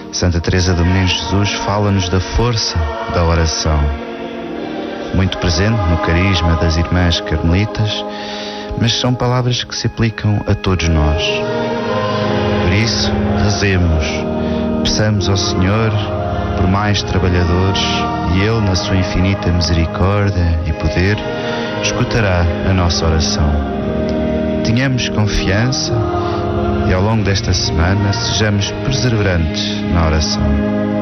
Santa Teresa do Menino Jesus fala-nos da força da oração, muito presente no carisma das irmãs carmelitas, mas são palavras que se aplicam a todos nós. Por isso, rezemos, peçamos ao Senhor por mais trabalhadores e Ele, na sua infinita misericórdia e poder, escutará a nossa oração. Tenhamos confiança e ao longo desta semana sejamos perseverantes na oração.